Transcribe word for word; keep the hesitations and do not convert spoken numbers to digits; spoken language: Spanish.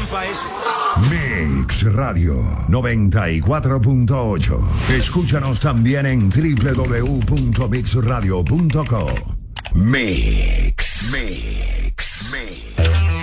culpa es... Mix Radio noventa y cuatro punto ocho. Escúchanos también en doble u doble u doble u punto mix radio punto com. Mix.